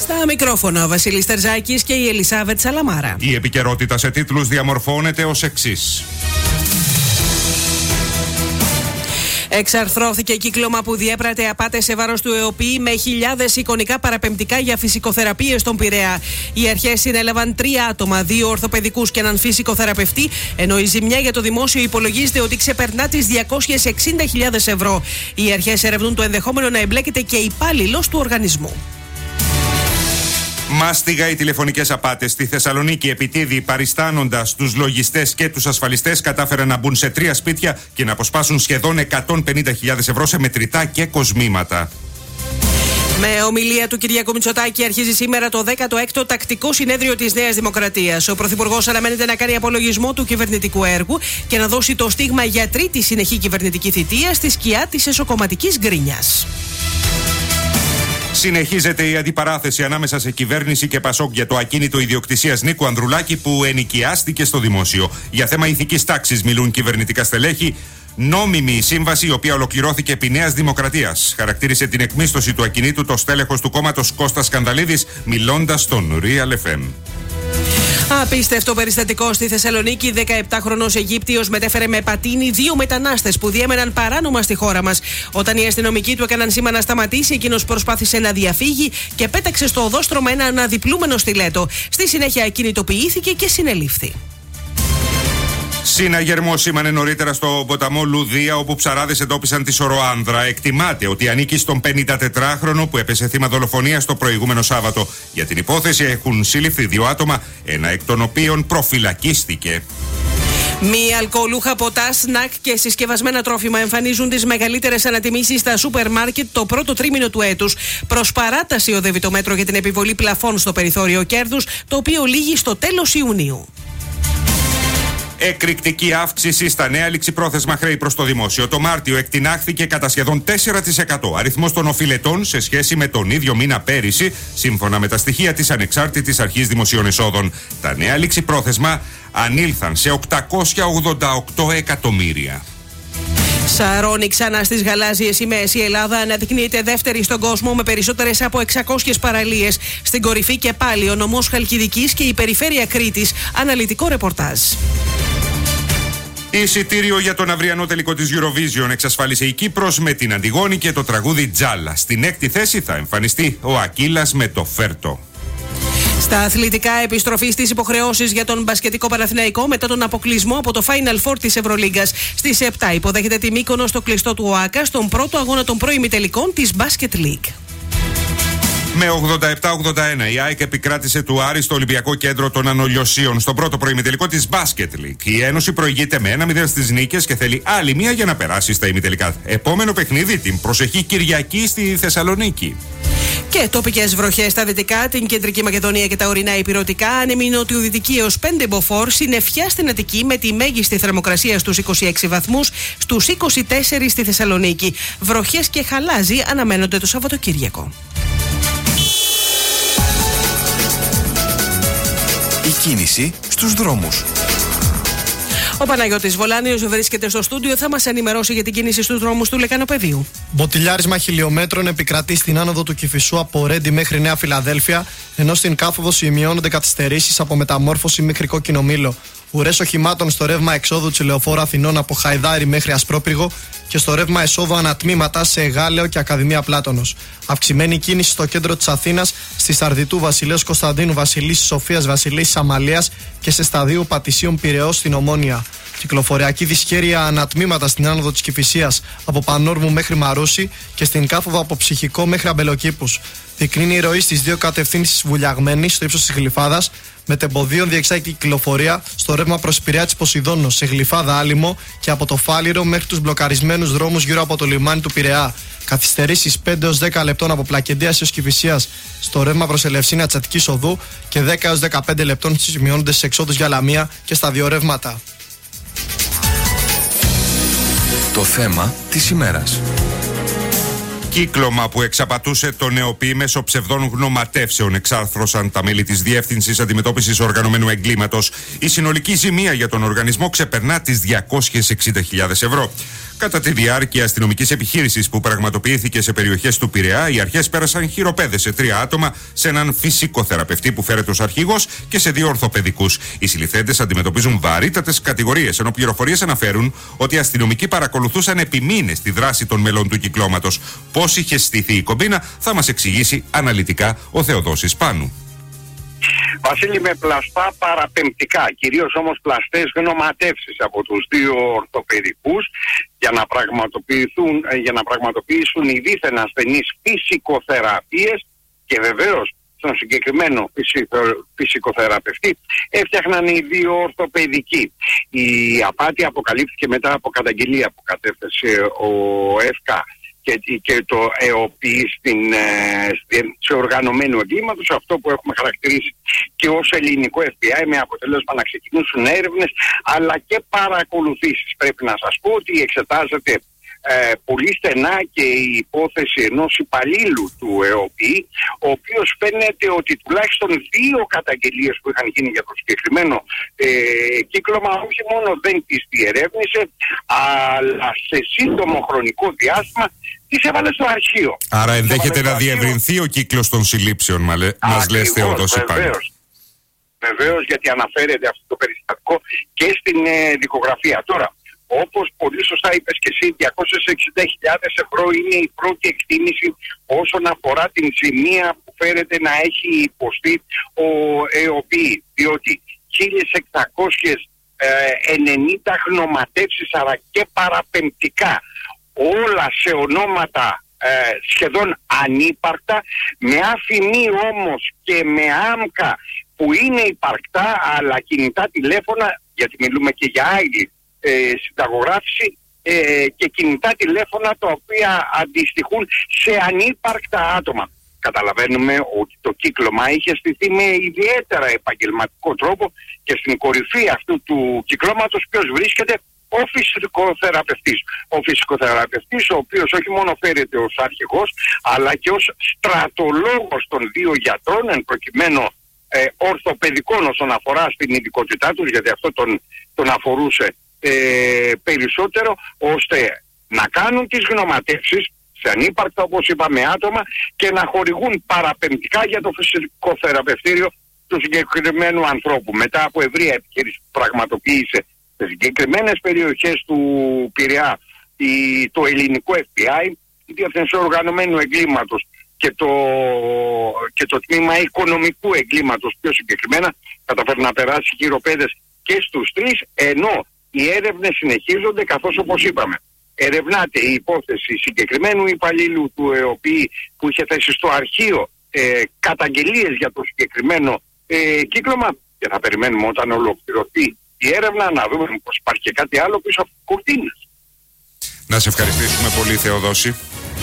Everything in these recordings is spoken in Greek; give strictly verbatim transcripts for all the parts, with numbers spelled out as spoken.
Στα μικρόφωνα ο Βασίλης Τερζάκης και η Ελισάβετ Σαλαμάρα. Η επικαιρότητα σε τίτλους διαμορφώνεται ως εξής. Εξαρθρώθηκε κύκλωμα που διέπρατε απάτες σε βάρος του ΕΟΠΗ με χιλιάδες εικονικά παραπεμπτικά για φυσικοθεραπείες στον Πειραιά. Οι αρχές συνέλαβαν τρία άτομα, δύο ορθοπαιδικούς και έναν φυσικοθεραπευτή, ενώ η ζημιά για το δημόσιο υπολογίζεται ότι ξεπερνά τις διακόσιες εξήντα χιλιάδες ευρώ. Οι αρχές ερευνούν το ενδεχόμενο να εμπλέκεται και υπάλληλος του οργανισμού. Μάστιγα οι τηλεφωνικές απάτες στη Θεσσαλονίκη. Επιτίδη, παριστάνοντας τους λογιστές και τους ασφαλιστές, κατάφεραν να μπουν σε τρία σπίτια και να αποσπάσουν σχεδόν εκατόν πενήντα χιλιάδες ευρώ σε μετρητά και κοσμήματα. Με ομιλία του Κυριάκου Μητσοτάκη αρχίζει σήμερα το δέκατο έκτο τακτικό συνέδριο της Νέας Δημοκρατίας. Ο Πρωθυπουργός αναμένεται να κάνει απολογισμό του κυβερνητικού έργου και να δώσει το στίγμα για τρίτη συνεχή κυβερνητική θητεία στη σκιά της εσωκομματικής γκρίνιας. Συνεχίζεται η αντιπαράθεση ανάμεσα σε κυβέρνηση και Πασόκ για το ακίνητο ιδιοκτησίας Νίκου Ανδρουλάκη που ενοικιάστηκε στο δημόσιο. Για θέμα ηθικής τάξης μιλούν κυβερνητικά στελέχη. Νόμιμη η σύμβαση, η οποία ολοκληρώθηκε επί Νέας Δημοκρατίας. Χαρακτήρισε την εκμίσθωση του ακινήτου το στέλεχος του κόμματος Κώστας Σκανδαλίδης, μιλώντας στον Real εφ εμ. Απίστευτο περιστατικό στη Θεσσαλονίκη. δεκαεπτάχρονος Αιγύπτιος μετέφερε με πατίνι δύο μετανάστες που διέμεναν παράνομα στη χώρα μας. Όταν οι αστυνομικοί του έκαναν σήμα να σταματήσει, εκείνος προσπάθησε να διαφύγει και πέταξε στο οδόστρωμα ένα αναδιπλούμενο στιλέτο. Στη συνέχεια ακινητοποιήθηκε και συνελήφθη. Συναγερμό σήμανε νωρίτερα στο ποταμό Λουδία, όπου ψαράδες εντόπισαν τη σωροάνδρα. Εκτιμάται ότι ανήκει στον πενηντατετράχρονο που έπεσε θύμα δολοφονίας το προηγούμενο Σάββατο. Για την υπόθεση έχουν συλληφθεί δύο άτομα, ένα εκ των οποίων προφυλακίστηκε. Μη αλκοολούχα ποτά, σνακ και συσκευασμένα τρόφιμα εμφανίζουν τις μεγαλύτερες ανατιμήσεις στα σούπερ μάρκετ το πρώτο τρίμηνο του έτους. Προς παράταση οδεύει το μέτρο για την επιβολή πλαφών στο περιθώριο κέρδους, το οποίο λήγει στο τέλος Ιουνίου. Εκρηκτική αύξηση στα νέα ληξιπρόθεσμα χρέη προς το δημόσιο. Το Μάρτιο εκτινάχθηκε κατά σχεδόν τέσσερα τοις εκατό αριθμός των οφειλετών σε σχέση με τον ίδιο μήνα πέρυσι, σύμφωνα με τα στοιχεία της Ανεξάρτητης Αρχής Δημοσίων Εσόδων. Τα νέα ληξιπρόθεσμα ανήλθαν σε οκτακόσια ογδόντα οκτώ εκατομμύρια. Σαρώνει ξανά στις γαλάζιες σημαίες. Η Ελλάδα αναδεικνύεται δεύτερη στον κόσμο με περισσότερες από εξακόσιες παραλίες. Στην κορυφή και πάλι ο νομός Χαλκιδικής και η περιφέρεια Κρήτης. Αναλυτικό ρεπορτάζ. Εισιτήριο για τον αυριανό τελικό της Eurovision εξασφάλισε η Κύπρος με την Αντιγόνη και το τραγούδι Τζάλα. Στην έκτη θέση θα εμφανιστεί ο Ακύλας με το Φέρτο. Στα αθλητικά, επιστροφή στις υποχρεώσεις για τον μπασκετικό Παναθηναϊκό μετά τον αποκλεισμό από το Final Four της Ευρωλίγκας. Στις επτά υποδέχεται τη Μύκονο στο κλειστό του ΟΑΚΑ στον πρώτο αγώνα των προημιτελικών της Basket League. Με ογδόντα επτά ογδόντα ένα η ΑΕΚ επικράτησε του Άρη στο Ολυμπιακό Κέντρο των Ανολιοσίων στον πρώτο προημιτελικό της Basket League. Η Ένωση προηγείται με ένα μηδέν στις νίκες και θέλει άλλη μία για να περάσει στα ημιτελικά. Επόμενο παιχνίδι την προσεχή Κυριακή στη Θεσσαλονίκη. Και τοπικές βροχές στα δυτικά, την Κεντρική Μακεδονία και τα ορεινά Ηπειρωτικά. Άνεμη νοτιοδυτική έως πέντε μποφόρ. Συννεφιά στην Αττική με τη μέγιστη θερμοκρασία στους είκοσι έξι βαθμούς, στους είκοσι τέσσερα στη Θεσσαλονίκη. Βροχές και χαλάζι αναμένονται το Σαββατοκύριακο. Η κίνηση στους δρόμους. Ο Παναγιώτης Βολάνιος βρίσκεται στο στούντιο, θα μας ενημερώσει για την κίνηση στους δρόμους του Λεκανοπεδίου. Μποτιλιάρισμα χιλιόμετρων επικρατεί στην άνοδο του Κηφισού από Ρέντι μέχρι Νέα Φιλαδέλφια, ενώ στην Κάφοδο σημειώνονται καθυστερήσεις από Μεταμόρφωση μέχρι Κόκκινο Μήλο. Ουρές οχημάτων στο ρεύμα εξόδου της Λεωφόρου Αθηνών από Χαϊδάρι μέχρι Ασπρόπυργο και στο ρεύμα εσόδου ανατμήματα σε Εγάλεο και Ακαδημία Πλάτωνος. Αυξημένη κίνηση στο κέντρο της Αθήνας, στη Σαρδιτού Βασιλέως Κωνσταντίνου Βασιλίσης Σοφίας Βασιλίσης Αμαλίας και σε σταδίου Πατησίων Πειραιώς στην Ομόνια. Κυκλοφοριακή δυσχέρεια ανατμήματα στην άνοδο της Κηφισίας από Πανόρμου μέχρι Μαρούσι και στην Κάφοβα από Ψυχικό μέχρι Αμπελοκήπους. Πυκνή η ροή στις δύο κατευθύνσεις βουλιαγμένη στο ύψος της Γλυφάδας, με τεμποδίων διεξάγει κυκλοφορία στο ρεύμα προς Πειραιά της Ποσειδώνος, σε Γλυφάδα Άλυμο και από το Φάληρο μέχρι τους μπλοκαρισμένους δρόμους γύρω από το λιμάνι του Πειραιά. Καθυστερήσεις πέντε έως δέκα λεπτών από Πλακεντίας έως Κηφισίας στο ρεύμα προς Ελευσίνα της Αττικής Οδού και δέκα έως δεκαπέντε λεπτών σημειώνονται στις εξόδους για Λαμία και στα δύο ρεύματα. Το θέμα της ημέρας. Κύκλωμα που εξαπατούσε τον ΕΟΠΗ μέσω ψευδών γνωματεύσεων εξάρθρωσαν τα μέλη της Διεύθυνσης Αντιμετώπισης Οργανωμένου Εγκλήματος. Η συνολική ζημία για τον οργανισμό ξεπερνά τις διακόσιες εξήντα χιλιάδες ευρώ. Κατά τη διάρκεια αστυνομικής επιχείρησης που πραγματοποιήθηκε σε περιοχές του Πειραιά, οι αρχές πέρασαν χειροπέδες σε τρία άτομα, σε έναν φυσικοθεραπευτή που φέρεται ως αρχηγός και σε δύο ορθοπαιδικούς. Οι συλληφθέντες αντιμετωπίζουν βαρύτατες κατηγορίες, ενώ πληροφορίες αναφέρουν ότι οι αστυνομικοί παρακολουθούσαν επί μήνες τη δράση των μελών του κυκλώματος. Πώς είχε στηθεί η κομπίνα θα μας εξηγήσει αναλυτικά ο Θεοδόσης Πάνου. Βασίλη, με πλαστά παραπεμπτικά, κυρίως όμως πλαστές γνωματεύσεις από τους δύο ορθοπαιδικούς για να πραγματοποιηθούν, για να πραγματοποιήσουν οι δίθεν ασθενείς φυσικοθεραπείες και βεβαίως στον συγκεκριμένο φυσικοθεραπευτή έφτιαχναν οι δύο ορθοπαιδικοί. Η απάτη αποκαλύφθηκε μετά από καταγγελία που κατέθεσε ο ΕΦΚΑ και, και το ΕΟΠΗ στην, σε οργανωμένου εγκλήματος, αυτό που έχουμε χαρακτηρίσει και ως ελληνικό εφ μπι άι, με αποτέλεσμα να ξεκινήσουν έρευνες αλλά και παρακολουθήσεις. Πρέπει να σας πω ότι εξετάζεται ε, πολύ στενά και η υπόθεση ενός υπαλλήλου του ΕΟΠΗ, ο οποίος φαίνεται ότι τουλάχιστον δύο καταγγελίες που είχαν γίνει για το συγκεκριμένο ε, κύκλωμα όχι μόνο δεν τις διερεύνησε, αλλά σε σύντομο χρονικό διάστημα τις έβαλε στο αρχείο. Άρα ενδέχεται να διευρυνθεί ο κύκλος των συλλήψεων, μας λέει Θεοδόση Πάνου. Βεβαίως, γιατί αναφέρεται αυτό το περιστατικό και στην ε, δικογραφία. Τώρα, όπως πολύ σωστά είπες και εσύ, διακόσιες εξήντα χιλιάδες ευρώ είναι η πρώτη εκτίμηση όσον αφορά την ζημία που φέρεται να έχει υποστεί ο ΕΟΠΗ, διότι χίλιες εξακόσιες ενενήντα γνωματεύσεις αλλά και παραπεμπτικά, όλα σε ονόματα ε, σχεδόν ανύπαρκτα, με αφημί όμως και με άμκα που είναι υπαρκτά, αλλά κινητά τηλέφωνα, γιατί μιλούμε και για άλλη ε, συνταγογράφηση, ε, και κινητά τηλέφωνα τα οποία αντιστοιχούν σε ανύπαρκτα άτομα. Καταλαβαίνουμε ότι το κύκλωμα είχε στηθεί με ιδιαίτερα επαγγελματικό τρόπο και στην κορυφή αυτού του κυκλώματος ποιος βρίσκεται? Ο φυσικοθεραπευτής. Ο φυσικοθεραπευτής, ο οποίος όχι μόνο φέρεται ως αρχηγός, αλλά και ως στρατολόγος των δύο γιατρών, εν προκειμένου ε, ορθοπαιδικών όσον αφορά στην ειδικότητά τους, γιατί αυτό τον, τον αφορούσε ε, περισσότερο, ώστε να κάνουν τις γνωματεύσεις σε ανύπαρκτα, όπως είπαμε, άτομα και να χορηγούν παραπεμπτικά για το φυσικοθεραπευτήριο του συγκεκριμένου ανθρώπου. Μετά από ευρεία επιχείρηση που πραγματοποίησε σε συγκεκριμένες περιοχές του Πειραιά η, το ελληνικό εφ μπι άι, η Διεύθυνση Οργανωμένου Εγκλήματος και το, και το τμήμα οικονομικού εγκλήματος πιο συγκεκριμένα, καταφέρει να περάσει χειροπέδες και στους τρεις, ενώ οι έρευνες συνεχίζονται, καθώς όπως είπαμε ερευνάται η υπόθεση συγκεκριμένου υπαλλήλου του ΕΟΠΗ που είχε θέσει στο αρχείο ε, καταγγελίες για το συγκεκριμένο ε, κύκλωμα, και θα περιμένουμε όταν ολοκληρωθεί η έρευνα να δούμε πως υπάρχει και κάτι άλλο πίσω από τις κουρτίνες. Να σε ευχαριστήσουμε πολύ, Θεοδόση.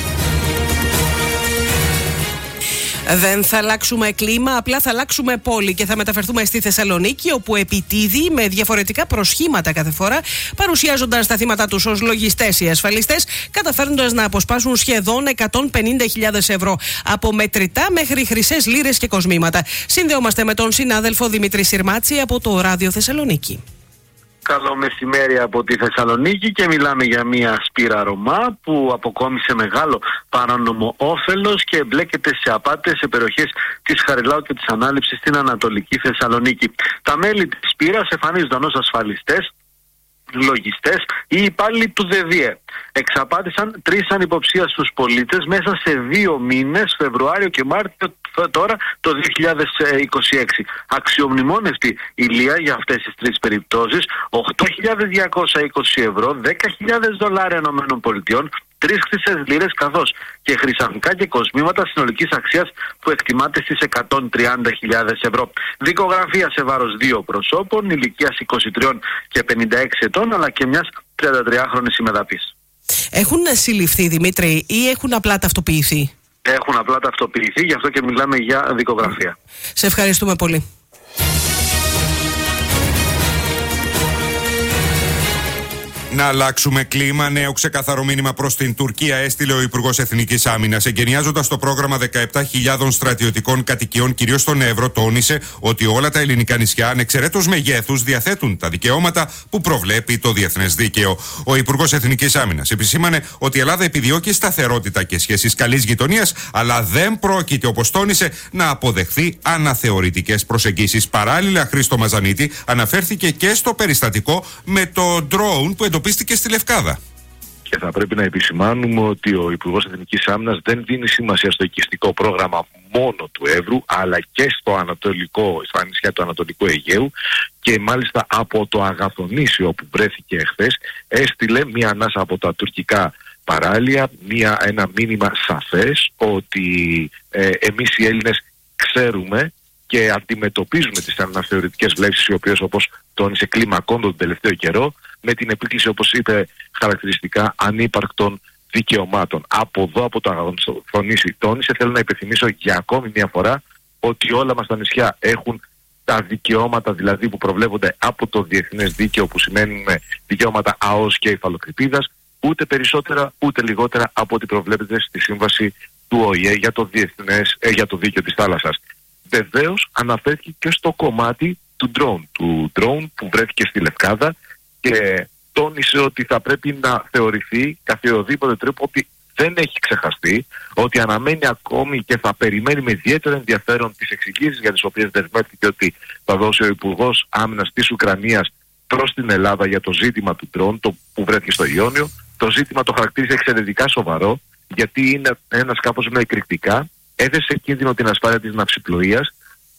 Δεν θα αλλάξουμε κλίμα, απλά θα αλλάξουμε πόλη και θα μεταφερθούμε στη Θεσσαλονίκη, όπου επιτίδη με διαφορετικά προσχήματα κάθε φορά παρουσιάζονταν στα θύματα τους ως λογιστές οι ασφαλιστές, καταφέρνοντας να αποσπάσουν σχεδόν εκατόν πενήντα χιλιάδες ευρώ από μετρητά μέχρι χρυσές λίρες και κοσμήματα. Συνδεόμαστε με τον συνάδελφο Δημήτρη Συρμάτση από το Ράδιο Θεσσαλονίκη. Καλό μεσημέρι από τη Θεσσαλονίκη και μιλάμε για μια σπήρα Ρωμά που αποκόμισε μεγάλο παράνομο όφελος και εμπλέκεται σε απάτες σε περιοχές της Χαριλάου και της Ανάληψης στην Ανατολική Θεσσαλονίκη. Τα μέλη της σπήρας εμφανίζονταν ως ασφαλιστές, λογιστές ή υπάλληλοι του ΔΕΔΙΕ. Εξαπάτησαν τρεις ανυποψίαστους πολίτες μέσα σε δύο μήνες, Φεβρουάριο και Μάρτιο τώρα το δύο χιλιάδες είκοσι έξι. Αξιομνημόνευτη η Λία για αυτές τις τρεις περιπτώσεις, οκτώ χιλιάδες διακόσια είκοσι ευρώ, δέκα χιλιάδες δολάρια Ηνωμένων Πολιτειών, τρεις χρυσές λίρες καθώς και χρυσαφικά και κοσμήματα συνολικής αξίας που εκτιμάται στις εκατόν τριάντα χιλιάδες ευρώ. Δικογραφία σε βάρος δύο προσώπων, ηλικίας είκοσι τρία και πενήντα έξι ετών, αλλά και μιας τριαντατριάχρονης ημεδαπής. Έχουν συλληφθεί, Δημήτρη, ή έχουν απλά ταυτοποιηθεί? Έχουν απλά ταυτοποιηθεί, γι' αυτό και μιλάμε για δικογραφία. Σε ευχαριστούμε πολύ. Να αλλάξουμε κλίμα. Νέο ξεκαθαρό μήνυμα προς την Τουρκία έστειλε ο Υπουργός Εθνικής Άμυνας. Εγκαινιάζοντας το πρόγραμμα δεκαεπτά χιλιάδων στρατιωτικών κατοικιών, κυρίως στον Εύρο, τόνισε ότι όλα τα ελληνικά νησιά, ανεξαιρέτως μεγέθους, διαθέτουν τα δικαιώματα που προβλέπει το διεθνές δίκαιο. Ο Υπουργός Εθνικής Άμυνας επισήμανε ότι η Ελλάδα επιδιώκει σταθερότητα και σχέσεις καλής γειτονίας, αλλά δεν πρόκειται, όπως τόνισε, να αποδεχθεί αναθεωρητικές προσεγγίσεις. Παράλληλα, Χρήστο Μαζανίτη αναφέρθηκε και στο περιστατικό με το drone που εντοπίστηκε στη Λευκάδα. Και θα πρέπει να επισημάνουμε ότι ο Υπουργός Εθνικής Άμυνας δεν δίνει σημασία στο οικιστικό πρόγραμμα μόνο του Εύρου, αλλά και στο ανατολικό, στα νησιά του Ανατολικού Αιγαίου, και μάλιστα από το Αγαθονήσιο όπου βρέθηκε εχθές έστειλε μια ανάσα από τα τουρκικά παράλια, μια, ένα μήνυμα σαφές ότι ε, εμείς οι Έλληνες ξέρουμε και αντιμετωπίζουμε τις αναθεωρητικές βλέψεις, οι οποίες, όπως τόνισε, κλιμακώνται τον τελευταίο καιρό, με την επίκληση, όπως είπε χαρακτηριστικά, ανύπαρκτων δικαιωμάτων. Από εδώ, από το Αγαθονήσι, τόνισε, θέλω να υπενθυμίσω για ακόμη μια φορά ότι όλα μας τα νησιά έχουν τα δικαιώματα, δηλαδή, που προβλέπονται από το διεθνές δίκαιο, που σημαίνουν δικαιώματα ΑΟΣ και υφαλοκρηπίδας, ούτε περισσότερα ούτε λιγότερα από ό,τι προβλέπεται στη σύμβαση του Ο Η Ε για το, διεθνές, ε, για το δίκαιο της θάλασσας. Βεβαίως αναφέρθηκε και στο κομμάτι του drone, του drone που βρέθηκε στη Λευκάδα, και τόνισε ότι θα πρέπει να θεωρηθεί καθιοδήποτε τρόπο ότι δεν έχει ξεχαστεί, ότι αναμένει ακόμη και θα περιμένει με ιδιαίτερο ενδιαφέρον τις εξηγήσεις για τις οποίες δεσμεύτηκε ότι θα δώσει ο Υπουργός Άμυνας της Ουκρανίας προς την Ελλάδα για το ζήτημα του drone, το που βρέθηκε στο Ιόνιο. Το ζήτημα το χαρακτήρισε εξαιρετικά σοβαρό, γιατί είναι ένα σκάφος με εκρηκτικά, έθεσε σε κίνδυνο την ασφάλεια της ναυσιπλοείας,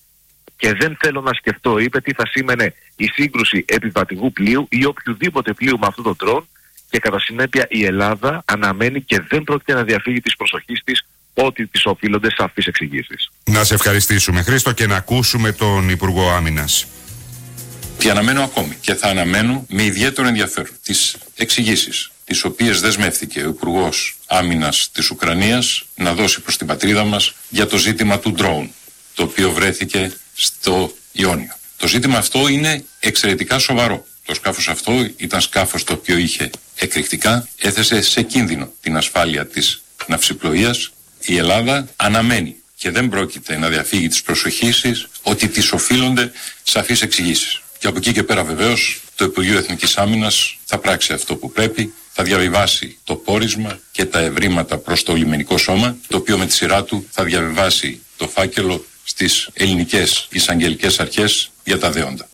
και δεν θέλω να σκεφτώ, είπε, τι θα σήμαινε η σύγκρουση επιβατικού πλοίου ή οποιοδήποτε πλοίου με αυτόν τον τρόν, και κατά συνέπεια η Ελλάδα αναμένει και δεν πρόκειται να διαφύγει της προσοχής της ότι της οφείλονται σαφείς εξηγήσεις. Να σε ευχαριστήσουμε, Χρήστο, και να ακούσουμε τον Υπουργό Άμυνας. Και αναμένω ακόμη και θα αναμένω με ιδιαίτερο ενδιαφέρον τις εξηγήσεις τις οποίες δεσμεύτηκε ο Υπουργός Άμυνας της Ουκρανίας να δώσει προς την πατρίδα μας για το ζήτημα του drone, το οποίο βρέθηκε στο Ιόνιο. Το ζήτημα αυτό είναι εξαιρετικά σοβαρό. Το σκάφος αυτό ήταν σκάφος το οποίο είχε εκρηκτικά, έθεσε σε κίνδυνο την ασφάλεια της ναυσιπλοείας. Η Ελλάδα αναμένει και δεν πρόκειται να διαφύγει της προσοχής της ότι της οφείλονται σαφείς εξηγήσεις. Και από εκεί και πέρα, βεβαίως, το Υπουργείο Εθνικής Άμυνας θα πράξει αυτό που πρέπει, θα διαβιβάσει το πόρισμα και τα ευρήματα προς το λιμενικό σώμα, το οποίο με τη σειρά του θα διαβιβάσει το φάκελο στις ελληνικές εισαγγελικές αρχές για τα δέοντα.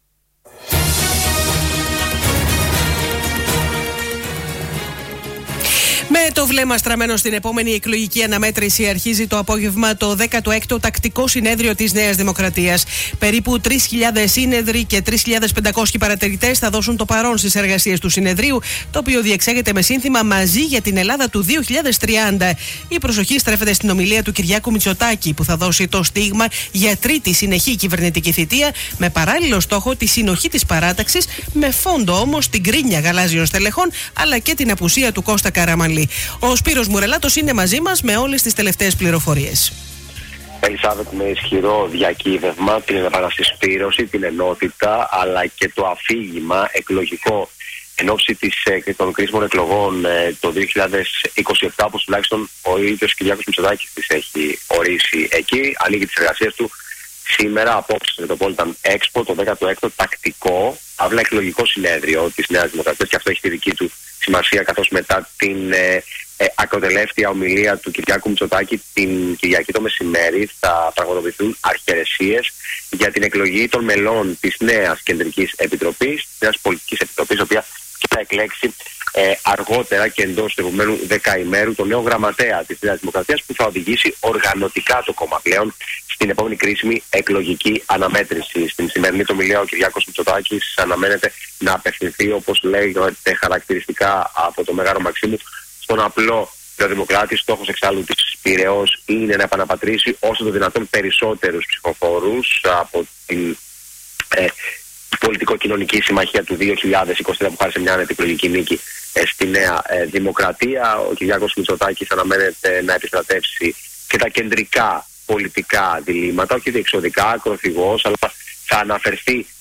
Με το βλέμμα στραμμένο στην επόμενη εκλογική αναμέτρηση, αρχίζει το απόγευμα το δέκατο έκτο τακτικό συνέδριο της Νέας Δημοκρατίας. Περίπου τρεις χιλιάδες σύνεδροι και τρεις χιλιάδες πεντακόσιοι παρατηρητές θα δώσουν το παρόν στις εργασίες του συνεδρίου, το οποίο διεξάγεται με σύνθημα «Μαζί για την Ελλάδα του δύο χιλιάδες τριάντα». Η προσοχή στρέφεται στην ομιλία του Κυριάκου Μητσοτάκη, που θα δώσει το στίγμα για τρίτη συνεχή κυβερνητική θητεία, με παράλληλο στόχο τη συνοχή της παράταξης, με φόντο όμως την κρίνια γαλάζιων στελεχών αλλά και την απουσία του Κώστα Καραμανλή. Ο Σπύρος Μουρελάτος είναι μαζί μας με όλες τις τελευταίες πληροφορίες. Ελισάβετ, με ισχυρό διακύβευμα, την επανασυσπήρωση, την ενότητα, αλλά και το αφήγημα εκλογικό εν ώψη των κρίσιμων εκλογών ε, το δύο χιλιάδες είκοσι επτά, όπως τουλάχιστον ο ίδιος Κυριάκος Μητσοτάκης τις έχει ορίσει εκεί. Ανοίγει τις εργασίες του σήμερα, απόψε στο Metropolitan Expo, το δέκατο έκτο τακτικό, αύλα εκλογικό συνέδριο της Νέας Δημοκρατίας, και αυτό έχει τη δική του σημασία, καθώς μετά την ε, ε, ακροτελεύτια ομιλία του Κυριάκου Μητσοτάκη την Κυριακή το μεσημέρι θα πραγματοποιηθούν αρχαιρεσίες για την εκλογή των μελών της νέας Κεντρικής Επιτροπής, της νέας Πολιτικής Επιτροπής, η οποία θα εκλέξει ε, αργότερα και εντός του επόμενου δεκαημέρου τον νέο γραμματέα της Νέας Δημοκρατίας, που θα οδηγήσει οργανωτικά το κόμμα πλέον στην επόμενη κρίσιμη εκλογική αναμέτρηση. Στην σημερινή του ομιλία ο Κυριάκος Μητσοτάκης αναμένεται να απευθυνθεί, όπως λέγεται χαρακτηριστικά από το Μεγάλο Μαξίμου, στον απλό Δημοκράτη. Στόχος εξάλλου της Πειραιώς είναι να επαναπατρίσει όσο το δυνατόν περισσότερους ψηφοφόρους από την ε, πολιτικο-κοινωνική συμμαχία του δύο χιλιάδες είκοσι τρία, που χάρισε μια ανετιπλογική νίκη ε, στη Νέα ε, Δημοκρατία. Ο Κυριάκος Μητσοτάκης αναμένεται να επιστρατεύσει και τα κεντρικά πολιτικά διλήμματα, όχι διεξοδικά, ακροθυγός, αλλά θα αναφερθεί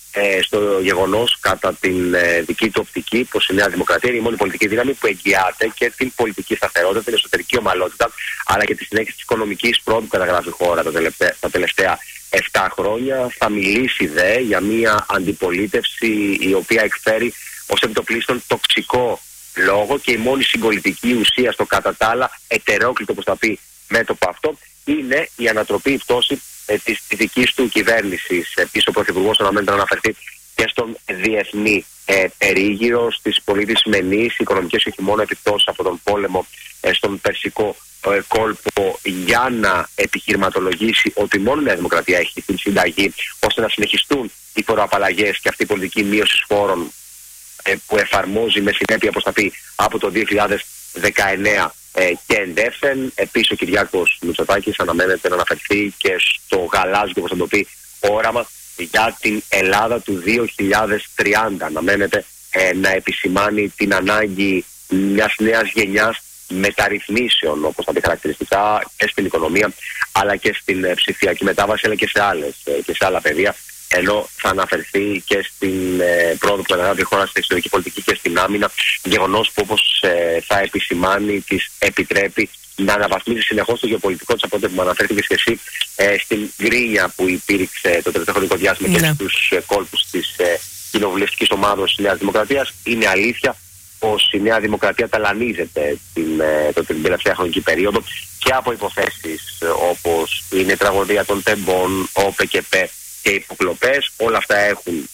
ε, στο γεγονός, κατά την ε, δική του οπτική, πως η Νέα Δημοκρατία είναι η μόνη πολιτική δύναμη που εγγυάται και την πολιτική σταθερότητα, την εσωτερική ομαλότητα, αλλά και τη συνέχιση της οικονομικής πρόοδου που καταγράφει η χώρα τα τελευταία, τα τελευταία επτά χρόνια. Θα μιλήσει δε για μια αντιπολίτευση η οποία εκφέρει ως επιτοπλίστων τοξικό λόγο, και η μόνη συγκολητική ουσία στο κατά τα άλλα ετερόκλητο, όπως θα πει, μέτωπο αυτό είναι η ανατροπή, η πτώση ε, της δικής του κυβέρνησης. Επίσης ο Πρωθυπουργός αναμένεται να αναφερθεί και στον διεθνή ε, περίγυρο, στις πολύ δυσμενείς οικονομικές και όχι μόνο επιπτώσεις από τον πόλεμο ε, στον Περσικό ε, κόλπο, για να επιχειρηματολογήσει ότι μόνο η Νέα Δημοκρατία έχει την συνταγή ώστε να συνεχιστούν οι φοροαπαλλαγές και αυτή η πολιτική μείωση φόρων ε, που εφαρμόζει με συνέπεια, όπως θα πει, από το δύο χιλιάδες δεκαεννέα ε, και εντεύθεν. Επίσης ο Κυριάκος Μητσοτάκης αναμένεται να αναφερθεί και στο γαλάζιο, όπως θα το πει, όραμα για την Ελλάδα του δύο χιλιάδες τριάντα. Αναμένεται ε, να επισημάνει την ανάγκη μιας νέας γενιάς μεταρρυθμίσεων, όπως θα πει χαρακτηριστικά, και στην οικονομία αλλά και στην ε, ψηφιακή μετάβαση, αλλά και σε, άλλες, ε, και σε άλλα πεδία, ενώ θα αναφερθεί και στην ε, πρόοδο που αναλάβει η χώρα στην εξωτερική πολιτική και στην άμυνα, γεγονός που, όπως ε, θα επισημάνει, της επιτρέπει να αναβαθμίζει συνεχώς το γεωπολιτικό της, από ό,τι που αναφέρθηκε και εσύ, ε, στην γκρίνια που υπήρξε το τελευταίο χρονικό διάστημα ναι. και στους ε, κόλπους της ε, κοινοβουλευτικής ομάδος της Νέας Δημοκρατίας. Είναι αλήθεια πως η Νέα Δημοκρατία ταλανίζεται την, ε, το, την τελευταία χρονική περίοδο και από υποθέσεις ε, όπως είναι η τραγωδία των τεμπών, ο ΠΚΠ και οι υποκλοπές. Όλα αυτά έχουν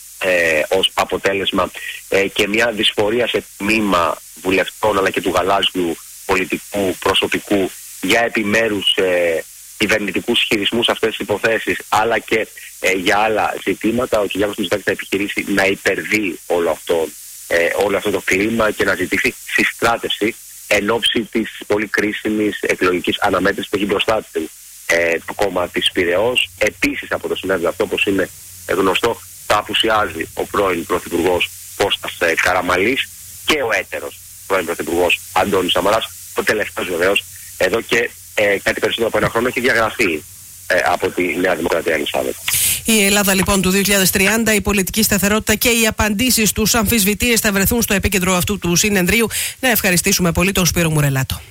ε, ως αποτέλεσμα ε, και μια δυσφορία σε τμήμα βουλευτών αλλά και του γαλάζιου πολιτικού προσωπικού για επιμέρους ε, κυβερνητικούς χειρισμούς αυτές τις υποθέσεις, αλλά και ε, για άλλα ζητήματα. Ο Κυριάκος Μητσοτάκης θα επιχειρήσει να υπερβεί όλο αυτό, ε, όλο αυτό το κλίμα και να ζητήσει συστράτευση εν ώψη της πολύ κρίσιμης εκλογικής αναμέτρησης που έχει μπροστά του ε, το κόμμα της Πειραιώς. Επίσης από το συνέδριο αυτό, όπως είναι γνωστό, θα απουσιάζει ο πρώην Πρωθυπουργός Κώστας ε, Καραμανλής και ο έτερος πρώην Πρωθυπουργός Αντώνης Σαμαράς. Ο τελευταίος βεβαίως εδώ και ε, κάτι περισσότερο από ένα χρόνο έχει διαγραφεί ε, από τη Νέα Δημοκρατία, Ελισάβετ. Η Ελλάδα λοιπόν του δύο χιλιάδες τριάντα, η πολιτική σταθερότητα και οι απαντήσεις στους αμφισβητείες θα βρεθούν στο επίκεντρο αυτού του συνεδρίου. Να ευχαριστήσουμε πολύ τον Σπύρο Μουρελάτο.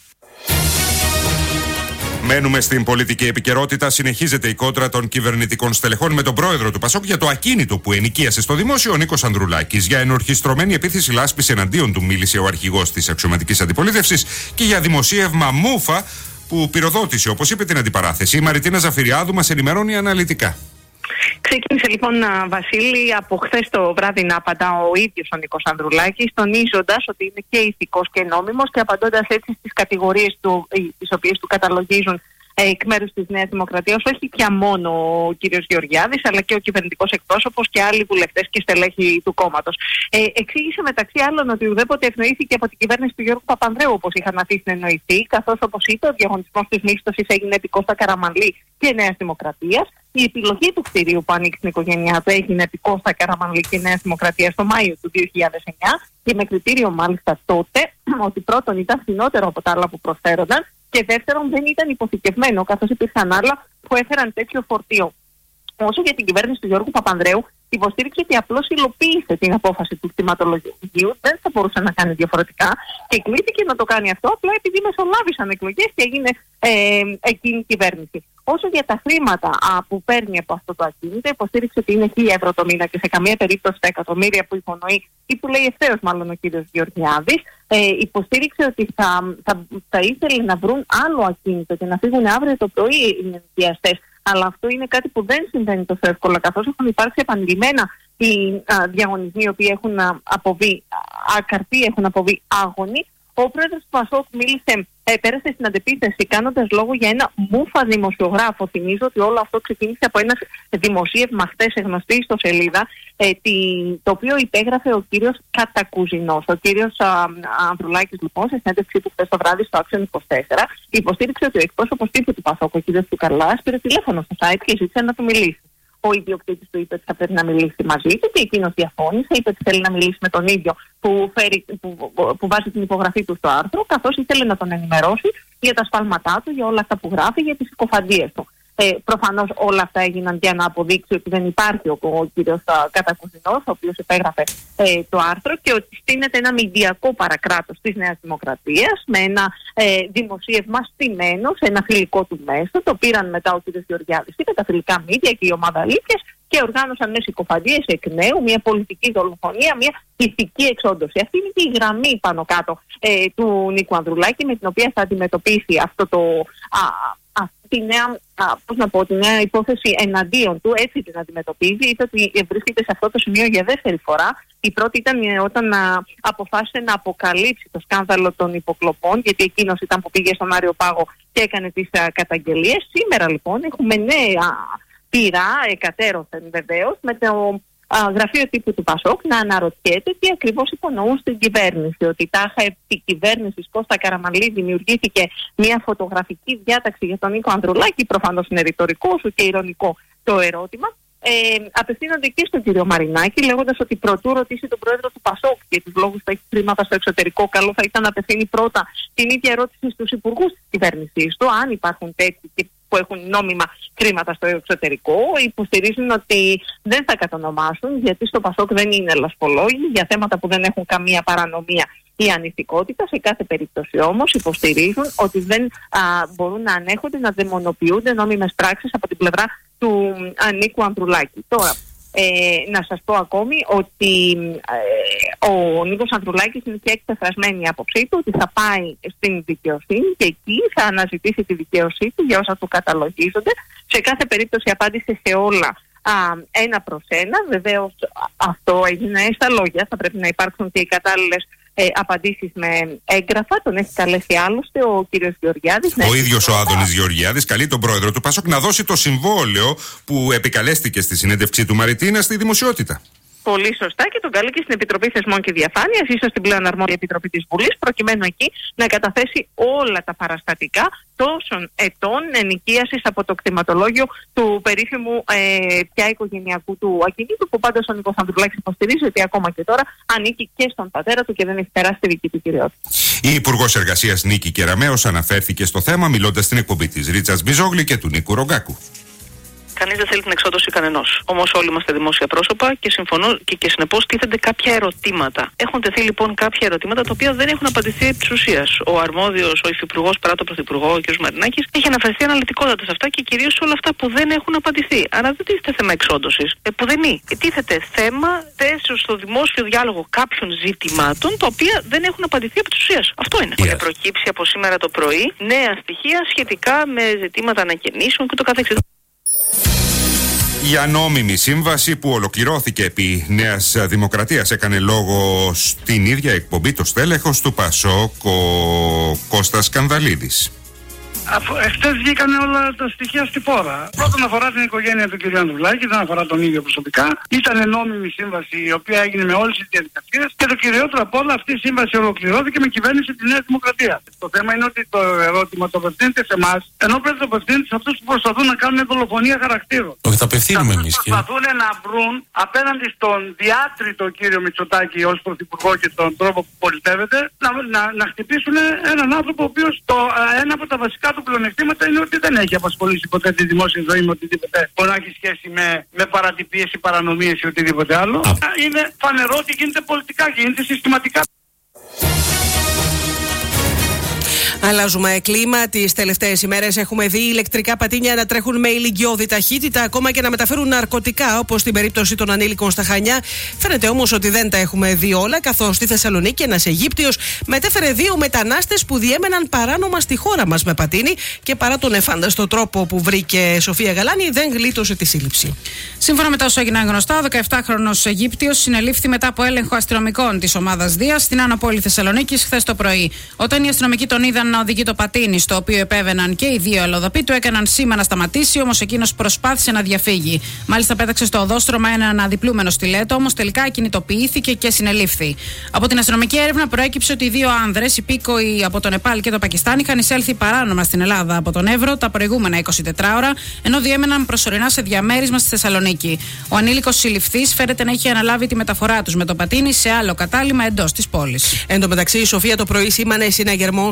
Μένουμε στην πολιτική επικαιρότητα. Συνεχίζεται η κόντρα των κυβερνητικών στελεχών με τον πρόεδρο του Πασόκ για το ακίνητο που ενοικίασε στο δημόσιο ο Νίκος Ανδρουλάκης. Για ενορχιστρωμένη επίθεση λάσπης εναντίον του μίλησε ο αρχηγός της αξιωματικής αντιπολίτευσης και για δημοσίευμα μούφα που πυροδότησε, όπως είπε, την αντιπαράθεση. Η Μαριτίνα Ζαφυριάδου μας ενημερώνει αναλυτικά. Ξεκίνησε λοιπόν, Βασίλη, από χθες το βράδυ να απαντά ο ίδιος ο Νίκος Ανδρουλάκης, τονίζοντας ότι είναι και ηθικός και νόμιμος και απαντώντας έτσι στις κατηγορίες του, τις οποίες του καταλογίζουν εκ μέρους της Νέας Δημοκρατίας, όχι πια μόνο ο κύριος Γεωργιάδης, αλλά και ο κυβερνητικός εκπρόσωπος και άλλοι βουλευτές και στελέχη του κόμματος. Ε, εξήγησε μεταξύ άλλων ότι ουδέποτε ευνοήθηκε από την κυβέρνηση του Γιώργου Παπανδρέου, όπως είχαν αφήσει να εννοηθεί, καθώς, όπως είπε, ο διαγωνισμός της μίσθωσης έγινε επί Κώστα Καραμανλή και Νέας Δημοκρατίας. Η επιλογή του κτηρίου που ανήκει στην οικογένειά του έγινε επί Κώστα Καραμανλή και Νέας Δημοκρατίας το Μάιο του δύο χιλιάδες εννιά και με κριτήριο μάλιστα τότε ότι πρώτον ήταν φθηνότερο από τα άλλα που προσφέρονταν και δεύτερον δεν ήταν υποθηκευμένο, καθώς υπήρχαν άλλα που έφεραν τέτοιο φορτίο. Όσο για την κυβέρνηση του Γιώργου Παπανδρέου, υποστήριξε ότι απλώς υλοποίησε την απόφαση του κτηματολογίου, δεν θα μπορούσε να κάνει διαφορετικά και κλήθηκε να το κάνει αυτό απλά επειδή μεσολάβησαν εκλογές και έγινε ε, εκείνη η κυβέρνηση. Όσο για τα χρήματα α, που παίρνει από αυτό το ακίνητο, υποστήριξε ότι είναι χίλια ευρώ το μήνα και σε καμία περίπτωση τα εκατομμύρια που υπονοεί ή που λέει ευθέως μάλλον ο κύριος Γεωργιάδης. Ε, υποστήριξε ότι θα, θα, θα ήθελε να βρουν άλλο ακίνητο και να φύγουν αύριο το πρωί οι νοικιαστές. Αλλά αυτό είναι κάτι που δεν συμβαίνει τόσο εύκολα, καθώς έχουν υπάρξει επανειλημμένα οι α, διαγωνισμοί οι οποίοι έχουν α, αποβεί ακαρτοί, έχουν αποβεί άγονοι. Ο πρόεδρος του Πασόκ μίλησε, ε, πέρασε στην αντεπίθεση κάνοντας λόγο για ένα μούφα δημοσιογράφο. Θυμίζω ότι όλο αυτό ξεκίνησε από ένα δημοσίευμα χτες γνωστή ιστοσελίδα, ε, τη, το οποίο υπέγραφε ο κύριος Κατακουζινός. Ο κύριος Ανδρουλάκης λοιπόν, σε συνέντευξή του χτες το βράδυ στο Action είκοσι τέσσερα, υποστήριξε ότι ο εκπρόσωπος τύπου του Πασόκ, ο κύριος Τουκαλάς, πήρε τηλέφωνο στο site και ζήτησε να του μιλήσει. Ο ιδιοκτήτης του είπε ότι θα πρέπει να μιλήσει μαζί του και εκείνος διαφώνησε, είπε ότι θέλει να μιλήσει με τον ίδιο που, φέρει, που, που βάζει την υπογραφή του στο άρθρο, καθώς ήθελε να τον ενημερώσει για τα σφάλματά του, για όλα αυτά που γράφει, για τις συκοφαντίες του. Ε, προφανώς όλα αυτά έγιναν για να αποδείξει ότι δεν υπάρχει ο, ο κύριος Κατακουζινός, ο οποίος επέγραφε ε, το άρθρο, και ότι στείνεται ένα μηντιακό παρακράτος της Νέας Δημοκρατίας με ένα ε, δημοσίευμα στημένο σε ένα φιλικό του μέσο. Το πήραν μετά ο κύριος Γεωργιάδης και τα φιλικά μίδια και η ομάδα Αλήθειας και οργάνωσαν με συκοφαντίες εκ νέου μια πολιτική δολοφονία, μια ηθική εξόντωση. Αυτή είναι και η γραμμή πάνω κάτω ε, του Νίκου Ανδρουλάκη, με την οποία θα αντιμετωπίσει αυτό το, α, α, τη, νέα, α, πώς να πω, τη νέα υπόθεση εναντίον του. Έτσι την αντιμετωπίζει. Είπε ότι βρίσκεται σε αυτό το σημείο για δεύτερη φορά. Η πρώτη ήταν όταν α, αποφάσισε να αποκαλύψει το σκάνδαλο των υποκλοπών, γιατί εκείνος ήταν που πήγε στον Άριο Πάγο και έκανε τις α, καταγγελίες. Σήμερα λοιπόν έχουμε νέα πειρά, εκατέρωθεν βεβαίως, με το α, γραφείο τύπου του Πασόκ να αναρωτιέται τι ακριβώς υπονοούν στην κυβέρνηση. Ότι τάχα επί κυβέρνησης Κώστα Καραμανλή δημιουργήθηκε μια φωτογραφική διάταξη για τον Νίκο Ανδρουλάκη. Προφανώς είναι ρητορικό σου και ειρωνικό το ερώτημα. Ε, απευθύνονται και στον κύριο Μαρινάκη, λέγοντας ότι προτού ρωτήσει τον πρόεδρο του Πασόκ για τους λόγους που έχει χρήματα στο εξωτερικό, καλό θα ήταν να απευθύνει πρώτα την ίδια ερώτηση στους υπουργούς της κυβέρνησής του, αν υπάρχουν τέτοιοι που έχουν νόμιμα χρήματα στο εξωτερικό. Υποστηρίζουν ότι δεν θα κατονομάσουν, γιατί στο Πασόκ δεν είναι λασπολόγοι για θέματα που δεν έχουν καμία παρανομία ή ανηθικότητα. Σε κάθε περίπτωση όμως υποστηρίζουν ότι δεν α, μπορούν να ανέχονται να δαιμονοποιούνται νόμιμες πράξεις από την πλευρά του α, Νίκου Ανδρουλάκη. Τώρα, Ε, να σας πω ακόμη ότι ε, ο Νίκος Ανδρουλάκης είναι και εκπεφρασμένη η άποψή του ότι θα πάει στην δικαιοσύνη και εκεί θα αναζητήσει τη δικαίωσή του για όσα του καταλογίζονται. Σε κάθε περίπτωση απάντησε σε όλα α, ένα προς ένα. Βεβαίως αυτό έγινε στα λόγια, θα πρέπει να υπάρξουν και οι κατάλληλες Ε, απαντήσεις με έγγραφα. Τον έχει καλέσει άλλωστε ο κύριος Γεωργιάδης. Ο ίδιος ο Άδωνης Γεωργιάδης καλεί τον πρόεδρο του Πασόκ να δώσει το συμβόλαιο που επικαλέστηκε στη συνέντευξη του Μαριτίνα στη δημοσιότητα. Πολύ σωστά, και τον καλεί και στην Επιτροπή Θεσμών και Διαφάνειας, ίσως στην πλέον αρμόδια Επιτροπή της Βουλής, προκειμένου εκεί να καταθέσει όλα τα παραστατικά τόσων ετών ενοικίασης από το κτηματολόγιο του περίφημου ε, πια οικογενειακού του ακινήτου, που πάντως ο Νίκος Ανδρουλάκης υποστηρίζει ότι ακόμα και τώρα ανήκει και στον πατέρα του και δεν έχει περάσει τη δική του κυριότητα. Η Υπουργός Εργασίας Νίκη Κεραμέως αναφέρθηκε στο θέμα μιλώντας στην εκπομπή της Ρίτσας Μπιζόγλη και του Νίκου Ρογκάκου. Κανείς δεν θέλει την εξόδωση κανενός. Όμως όλοι είμαστε δημόσια πρόσωπα και συμφωνώ και, και συνεπώς τίθενται κάποια ερωτήματα. Έχουν τεθεί λοιπόν κάποια ερωτήματα τα οποία δεν έχουν απαντηθεί επί της ουσίας. Ο αρμόδιος, ο υφυπουργός παρά τον πρωθυπουργό, ο κ. Μαρινάκης, έχει αναφερθεί αναλυτικότατα σε αυτά και κυρίως σε όλα αυτά που δεν έχουν απαντηθεί. Άρα δεν τίθεται θέμα εξόντωσης. Ε, που δεν είναι. Τίθεται θέμα θέσεως στο δημόσιο διάλογο κάποιων ζητημάτων τα οποία δεν έχουν απαντηθεί επί της ουσίας. Αυτό είναι. Yes. Έχουν προκύψει από σήμερα το πρωί νέα στοιχεία σχετικά με ζητήματα ανακαινήσεων και το καθεξής. Η ανώμημη σύμβαση που ολοκληρώθηκε επί Νέας Δημοκρατίας έκανε λόγο στην ίδια εκπομπή το στέλεχος του Πασόκ, ο Κώστας Σκανδαλίδης. Εχθές βγήκαν όλα τα στοιχεία στη φόρα. Πρώτον αφορά την οικογένεια του κ. Ανδρουλάκη, δεν αφορά τον ίδιο προσωπικά. Ήταν νόμιμη σύμβαση η οποία έγινε με όλες τις διαδικασίες και το κυριότερο απ' όλα αυτή η σύμβαση ολοκληρώθηκε με κυβέρνηση τη Νέα Δημοκρατία. Το θέμα είναι ότι το ερώτημα το απευθύνεται σε εμάς, ενώ πρέπει να το απευθύνεται σε αυτούς που προσπαθούν να κάνουν δολοφονία χαρακτήρων. Όχι, τα απευθύνουμε εμείς. Προσπαθούν να βρουν απέναντι στον διάτριτο κύριο Μητσοτάκη ως πρωθυπουργό και τον τρόπο που πολιτεύεται να, να, να χτυπήσουν έναν άνθρωπο ο οποίος το, ένα από τα βασικά του πλεονεκτήματα είναι ότι δεν έχει απασχολήσει ποτέ τη δημόσια ζωή με οτιδήποτε μπορεί να έχει σχέση με, με παρατυπίες ή παρανομίες ή οτιδήποτε άλλο. Α. Είναι φανερό ότι γίνεται πολιτικά και γίνεται συστηματικά. Αλλάζουμε κλίμα. Τις τελευταίες ημέρες έχουμε δει ηλεκτρικά πατίνια να τρέχουν με ηλικιώδη ταχύτητα, ακόμα και να μεταφέρουν ναρκωτικά, όπως στην περίπτωση των ανήλικων στα Χανιά. Φαίνεται όμως ότι δεν τα έχουμε δει όλα, καθώς στη Θεσσαλονίκη ένας Αιγύπτιος μετέφερε δύο μετανάστες που διέμεναν παράνομα στη χώρα μας με πατίνι και παρά τον εφάνταστο τρόπο που βρήκε Σοφία Γαλάνη, δεν γλίτωσε τη σύλληψη. Σύμφωνα με τα όσα έγιναν γνωστά, ο δεκαεπτάχρονος Αιγύπτιος συνελήφθη μετά από έλεγχο αστυνομικών της ομάδας Δίας στην Άνω Πόλη Θεσσαλονίκης χθες το πρωί. Όταν οι αστυνομικοί τον είδαν να οδηγεί το πατίνι, στο οποίο επέβαιναν και οι δύο αλλοδαποί, του έκαναν σήμα να σταματήσει, όμως εκείνος προσπάθησε να διαφύγει. Μάλιστα, πέταξε στο οδόστρωμα έναν αδιπλούμενο στιλέτο, όμως τελικά ακινητοποιήθηκε και συνελήφθη. Από την αστυνομική έρευνα προέκυψε ότι οι δύο άνδρες, υπήκοοι από το Νεπάλ και το Πακιστάν, είχαν εισέλθει παράνομα στην Ελλάδα από τον Εύρο τα προηγούμενα εικοσιτέσσερις ώρα, ενώ διέμεναν προσωρινά σε διαμέρισμα στη Θεσσαλονίκη. Ο ανήλικος συλληφθής φέρεται να είχε αναλάβει τη μεταφορά τους με το πατίνι σε άλλο κατάλημα εντός της πόλης. Εν τω μεταξύ, η Σοφία το πρωί σήμανε συναγερμό στις αρχές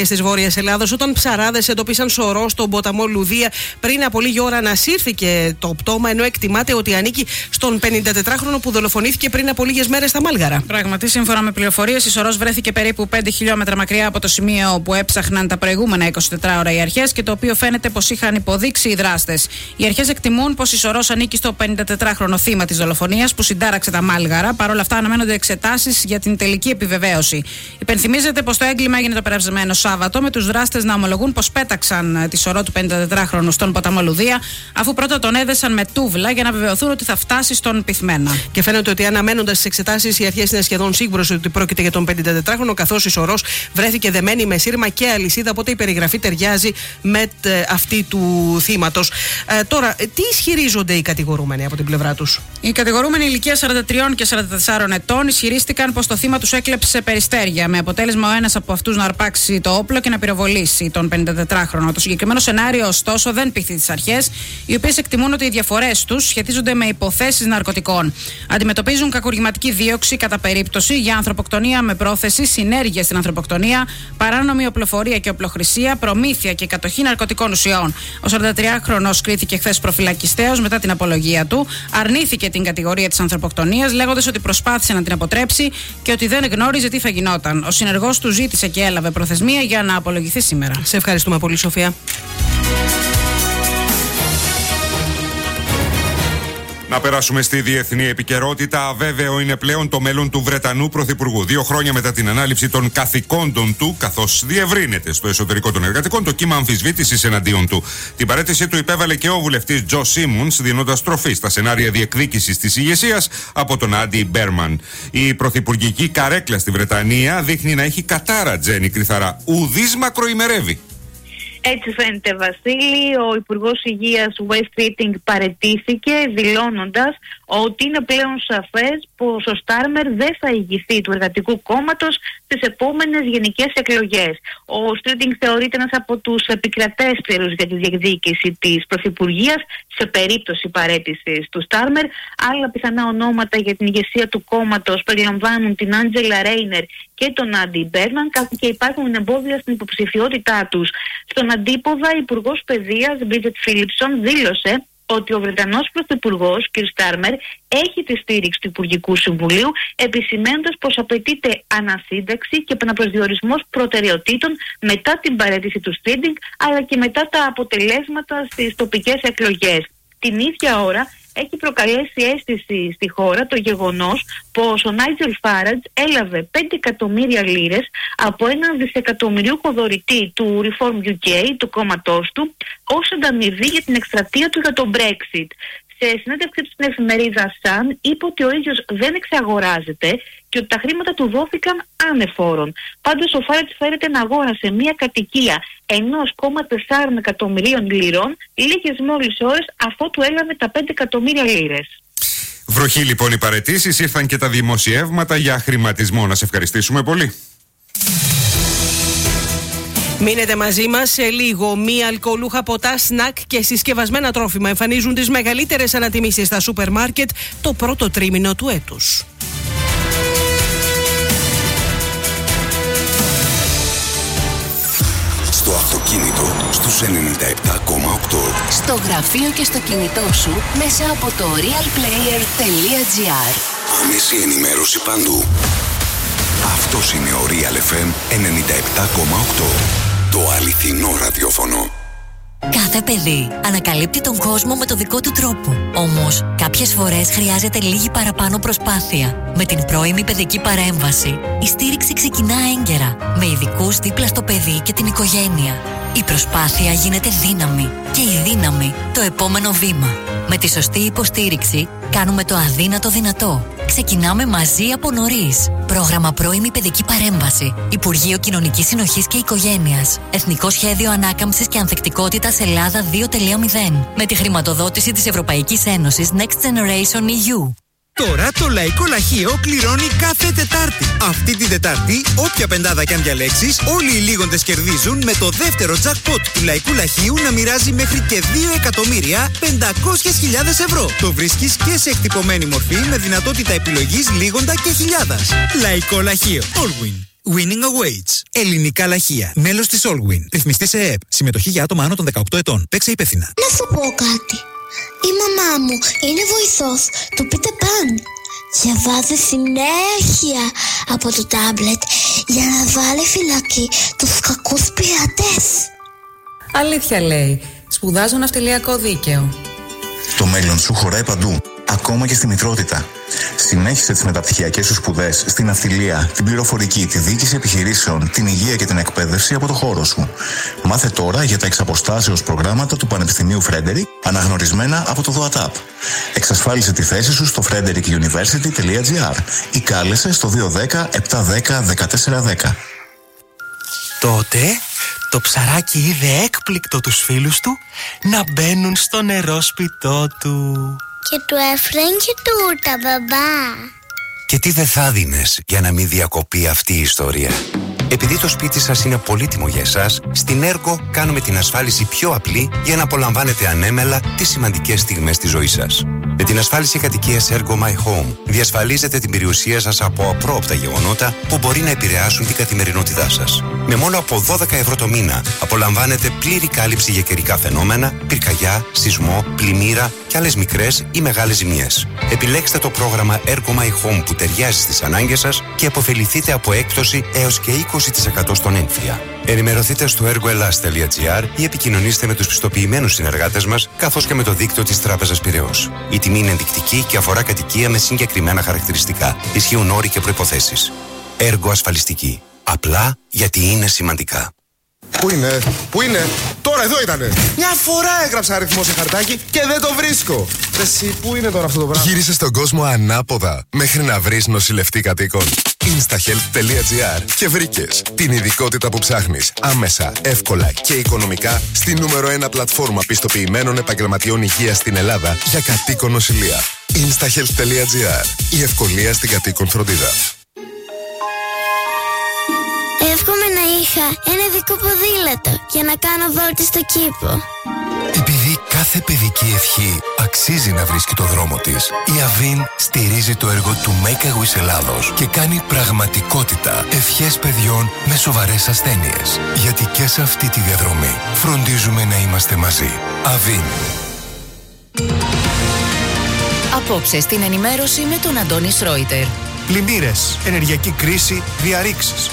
αρχές της Βόρειας Ελλάδας, όταν ψαράδες εντοπίσαν σωρό στον ποταμό Λουδία. Πριν από λίγη ώρα ανασύρθηκε το πτώμα, ενώ εκτιμάται ότι ανήκει στον πενηντατετράχρονο που δολοφονήθηκε πριν από λίγες μέρες στα Μάλγαρα. Πράγματι, σύμφωνα με πληροφορίες, η σωρός βρέθηκε περίπου πέντε χιλιόμετρα μακριά από το σημείο που έψαχναν τα προηγούμενα εικοσιτέσσερις ώρα οι αρχές και το οποίο φαίνεται πως είχαν υποδείξει οι δράστες. Οι αρχές εκτιμούν πως η σωρός ανήκει στο πενηντατετράχρονο θύμα της δολοφονίας που συντάραξε τα Μάλγαρα. Παρ' όλα αυτά, αναμένονται εξετάσεις για την τελική επιβεβαίωση. Υπενθυμίζεται πως το έγκλημα έγινε το περασμένο Σάββατο, με τους δράστες να ομολογούν πως πέταξαν τη σωρό του πενηντατετράχρονου στον ποταμό Λουδία, αφού πρώτα τον έδεσαν με τούβλα για να βεβαιωθούν ότι θα φτάσει στον πυθμένα. Και φαίνεται ότι αναμένοντας τις εξετάσεις, οι αρχές είναι σχεδόν σίγουρες ότι πρόκειται για τον πενηντατετράχρονο, καθώς η σωρός βρέθηκε δεμένη με σύρμα και αλυσίδα, οπότε η περιγραφή ταιριάζει με αυτή του θύματος. Ε, τώρα, τι ισχυρίζονται οι κατηγορούμενοι από την πλευρά τους? Οι κατηγορούμενοι ηλικία σαράντα τριών και σαράντα τεσσάρων ετών ισχυρίστηκαν πως το θύμα τους έκλεψε περιστέρια, με αποτέλεσμα ο ένας από αυτούς να αρπάξει το όπλο και να πυροβολήσει τον πενηντατετράχρονο. Το συγκεκριμένο σενάριο, ωστόσο, δεν πείθει τις αρχές, οι οποίες εκτιμούν ότι οι διαφορές τους σχετίζονται με υποθέσεις ναρκωτικών. Αντιμετωπίζουν κακουργηματική δίωξη κατά περίπτωση για ανθρωποκτονία με πρόθεση, συνέργεια στην ανθρωποκτονία, παράνομη οπλοφορία και οπλοχρησία, προμήθεια και κατοχή ναρκωτικών ουσιών. Ο σαραντατριάχρονος κρίθηκε χθες προφυλακιστέως μετά την απολογία του. Αρνήθηκε την κατηγορία της ανθρωποκτονίας, λέγοντας ότι προσπάθησε να την αποτρέψει και ότι δεν γνώριζε τι θα γινόταν. Ο συνεργός του ζήτησε και έλαβε προθεσμία για να απολογηθεί σήμερα. Σε ευχαριστούμε πολύ, Σοφία. Να περάσουμε στη διεθνή επικαιρότητα. Αβέβαιο είναι πλέον το μέλλον του Βρετανού Πρωθυπουργού. Δύο χρόνια μετά την ανάληψη των καθηκόντων του, καθώς διευρύνεται στο εσωτερικό των εργατικών το κύμα αμφισβήτησης εναντίον του. Την παραίτηση του υπέβαλε και ο βουλευτής Τζο Σίμονς, δίνοντας τροφή στα σενάρια διεκδίκησης της ηγεσίας από τον Άντι Μπέρμαν. Η πρωθυπουργική καρέκλα στη Βρετανία δείχνει να έχει κατάρα, Τζένι Κρυθαρά. Ουδής μακροημερεύει. Έτσι φαίνεται, Βασίλη. Ο Υπουργός Υγείας West Keating παραιτήθηκε, δηλώνοντας ότι είναι πλέον σαφές πως ο Στάρμερ δεν θα ηγηθεί του Εργατικού Κόμματος στις επόμενες γενικές εκλογές. Ο Keating θεωρείται ένας από τους επικρατέστερους για τη διεκδίκηση της πρωθυπουργίας σε περίπτωση παραίτησης του Στάρμερ. Άλλα πιθανά ονόματα για την ηγεσία του κόμματος περιλαμβάνουν την Άντζελα Ρέινερ και τον Άντι Μπέρμαν, καθώς και υπάρχουν εμπόδια στην υποψηφιότητά τους. Στον αντίποδα, η Υπουργός Παιδείας Μπρίτζετ Φίλιψον δήλωσε ότι ο Βρετανός Πρωθυπουργός κ. Στάρμερ έχει τη στήριξη του Υπουργικού Συμβουλίου, επισημαίνοντας πως απαιτείται ανασύνταξη και επαναπροσδιορισμός προτεραιοτήτων μετά την παραίτηση του Στίντινγκ, αλλά και μετά τα αποτελέσματα στις τοπικές εκλογές. Την ίδια ώρα έχει προκαλέσει αίσθηση στη χώρα το γεγονός πως ο Νάιτζελ Φάραντζ έλαβε πέντε εκατομμύρια λίρες από έναν δισεκατομμυρίουχο δωρητή του Reform γιου κέι, του κόμματός του, ως ανταμοιβή για την εκστρατεία του για το Brexit. Σε συνέντευξη στην εφημερίδα Sun είπε ότι ο ίδιος δεν εξαγοράζεται και ότι τα χρήματα του δόθηκαν ανεφόρων. Πάντως ο Φάρετς φέρεται να αγόρασε μια κατοικία ενός κόμμα τεσσάρων εκατομμυρίων λιρών λίγες μόλις ώρες αφού του έλαβε τα πέντε εκατομμύρια λίρες. Βροχή λοιπόν οι παραιτήσεις, ήρθαν και τα δημοσιεύματα για χρηματισμό. Να σε ευχαριστήσουμε πολύ. Μείνετε μαζί μας σε λίγο. Μη αλκοολούχα ποτά, σνακ και συσκευασμένα τρόφιμα εμφανίζουν τις μεγαλύτερες ανατιμήσεις στα σούπερ μάρκετ το πρώτο τρίμηνο του έτους. Στο αυτοκίνητο στους ενενήντα επτά κόμμα οκτώ. Στο γραφείο και στο κινητό σου μέσα από το real player τελεία τζι άρ. Άμεση ενημέρωση παντού. Αυτός είναι ο Real εφ εμ ενενήντα επτά κόμμα οκτώ. Το αληθινό ραδιόφωνο. Κάθε παιδί ανακαλύπτει τον κόσμο με το δικό του τρόπο. Όμως, κάποιες φορές χρειάζεται λίγη παραπάνω προσπάθεια. Με την πρώιμη παιδική παρέμβαση, η στήριξη ξεκινά έγκαιρα, με ειδικούς δίπλα στο παιδί και την οικογένεια. Η προσπάθεια γίνεται δύναμη και η δύναμη το επόμενο βήμα. Με τη σωστή υποστήριξη, κάνουμε το αδύνατο δυνατό. Ξεκινάμε μαζί από νωρίς. Πρόγραμμα πρώιμη παιδική παρέμβαση. Υπουργείο Κοινωνικής Συνοχής και Οικογένειας. Εθνικό Σχέδιο Ανάκαμψης και Ανθεκτικότητας Ελλάδα δύο τελεία μηδέν. Με τη χρηματοδότηση της Ευρωπαϊκής Ένωσης Next Generation ι γιου. Τώρα το Λαϊκό Λαχείο κληρώνει κάθε Τετάρτη. Αυτή την Τετάρτη, όποια πεντάδα κι αν διαλέξεις, όλοι οι λίγοντες κερδίζουν με το δεύτερο jackpot του Λαϊκού Λαχείου να μοιράζει μέχρι και δύο εκατομμύρια πεντακόσιες χιλιάδες ευρώ. Το βρίσκεις και σε εκτυπωμένη μορφή με δυνατότητα επιλογής λίγοντα και χιλιάδας. Λαϊκό Λαχείο. All win. Winning Awaits. Ελληνικά λαχεία. Μέλος της Allwin. Ρυθμιστή σε ΕΕΠ. Συμμετοχή για άτομα άνω των δεκαοκτώ ετών. Παίξε υπεύθυνα. Να σου πω κάτι. Η μαμά μου είναι βοηθός του Peter Pan. Διαβάζει συνέχεια από το τάμπλετ για να βάλει φυλακή τους κακούς πειρατές. Αλήθεια λέει. Σπουδάζω ναυτιλιακό δίκαιο. Το μέλλον σου χωράει παντού, ακόμα και στη μητρότητα. Συνέχισε τις μεταπτυχιακές σου σπουδές στην ναυτιλία, την πληροφορική, τη διοίκηση επιχειρήσεων, την υγεία και την εκπαίδευση από το χώρο σου. Μάθε τώρα για τα εξαποστάσεως προγράμματα του Πανεπιστημίου Φρέντερικ, αναγνωρισμένα από το ΔΟΑΤΑΠ. Εξασφάλισε τη θέση σου στο φρέντερικ γιουνιβέρσιτι τελεία τζι άρ ή κάλεσε στο δύο ένα μηδέν επτά ένα μηδέν δεκατέσσερα δέκα. Τότε το ψαράκι είδε έκπληκτο τους φίλους του να μπαίνουν στο νερόσπιτό του. Και του έφεραν και τούρτα, μπαμπά. Και τι δεν θα δίνες για να μην διακοπεί αυτή η ιστορία. Επειδή το σπίτι σας είναι πολύτιμο για εσάς, στην Ergo κάνουμε την ασφάλιση πιο απλή για να απολαμβάνετε ανέμελα τις σημαντικές στιγμές της ζωής σας. Με την ασφάλιση κατοικίας Ergo My Home διασφαλίζετε την περιουσία σας από απρόοπτα γεγονότα που μπορεί να επηρεάσουν την καθημερινότητά σας. Με μόνο από δώδεκα ευρώ το μήνα απολαμβάνετε πλήρη κάλυψη για καιρικά φαινόμενα, πυρκαγιά, σεισμό, πλημμύρα και άλλες μικρές ή μεγάλες ζημιές. Επιλέξτε το πρόγραμμα Ergo My Home που ταιριάζει στις ανάγκες σας και αποφεληθείτε από έκπτωση έως και είκοσι τοις εκατό στον έμφυα. Ενημερωθείτε στο ergoelas τελεία τζι άρ ή επικοινωνήστε με τους πιστοποιημένους συνεργάτες μας, καθώς και με το δίκτυο της Τράπεζας Πειραιώς. Η τιμή είναι ενδεικτική και αφορά κατοικία με συγκεκριμένα χαρακτηριστικά. Ισχύουν όροι και προϋποθέσεις. Έργο ασφαλιστική. Απλά γιατί είναι σημαντικά. Πού είναι, πού είναι, τώρα εδώ ήτανε. Μια φορά έγραψα αριθμό σε χαρτάκι και δεν το βρίσκω. Εσύ, πού είναι τώρα αυτό το πράγμα. Γύρισε στον κόσμο ανάποδα μέχρι να βρεις νοσηλευτή κατοίκων. instahealth τελεία τζι άρ και βρήκες την ειδικότητα που ψάχνεις άμεσα, εύκολα και οικονομικά στη νούμερο ένα πλατφόρμα πιστοποιημένων επαγγελματιών υγείας στην Ελλάδα για κατοίκον νοσηλεία. instahealth τελεία τζι άρ. Η ευκολία στην κατοίκον φροντίδα. Εύχομαι να είχα ένα ειδικό ποδήλατο για να κάνω βόλτες στο κήπο. Επειδή κάθε παιδική ευχή αξίζει να βρίσκει το δρόμο της, η Avin στηρίζει το έργο του Make a Wish Ελλάδος και κάνει πραγματικότητα ευχές παιδιών με σοβαρές ασθένειες. Γιατί και σε αυτή τη διαδρομή φροντίζουμε να είμαστε μαζί. Avin. Απόψε στην ενημέρωση με τον Αντώνη Σρόιτερ. Πλημμύρες, ενεργειακή κρίση, διαρρήξεις.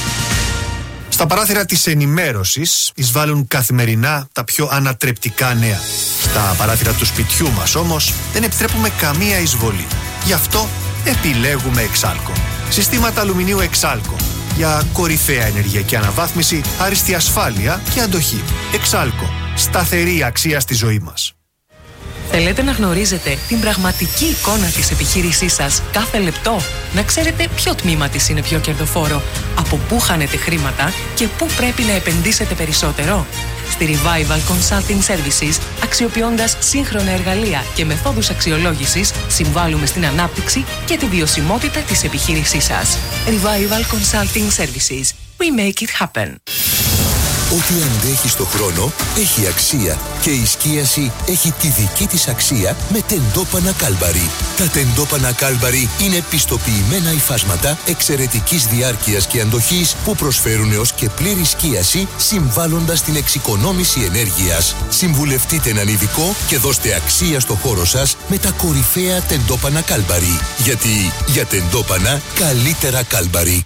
Στα παράθυρα της ενημέρωσης εισβάλλουν καθημερινά τα πιο ανατρεπτικά νέα. Στα παράθυρα του σπιτιού μας όμως δεν επιτρέπουμε καμία εισβολή. Γι' αυτό επιλέγουμε Εξάλκο. Συστήματα αλουμινίου Εξάλκο. Για κορυφαία ενεργειακή αναβάθμιση, άριστη ασφάλεια και αντοχή. Εξάλκο. Σταθερή αξία στη ζωή μας. Θέλετε να γνωρίζετε την πραγματική εικόνα της επιχείρησής σας κάθε λεπτό? Να ξέρετε ποιο τμήμα της είναι πιο κερδοφόρο, από πού χάνετε χρήματα και πού πρέπει να επενδύσετε περισσότερο? Στη Revival Consulting Services, αξιοποιώντας σύγχρονα εργαλεία και μεθόδους αξιολόγησης, συμβάλλουμε στην ανάπτυξη και τη βιωσιμότητα της επιχείρησής σας. Revival Consulting Services. We make it happen. Ό,τι αντέχει στο χρόνο έχει αξία και η σκίαση έχει τη δική της αξία με τεντόπανα Κάλμπαρι. Τα τεντόπανα Κάλμπαρι είναι πιστοποιημένα υφάσματα εξαιρετικής διάρκειας και αντοχής που προσφέρουν έως και πλήρη σκίαση, συμβάλλοντας στην εξοικονόμηση ενέργειας. Συμβουλευτείτε έναν ειδικό και δώστε αξία στο χώρο σας με τα κορυφαία τεντόπανα Κάλμπαρι. Γιατί για τεντόπανα καλύτερα Κάλμπαρι.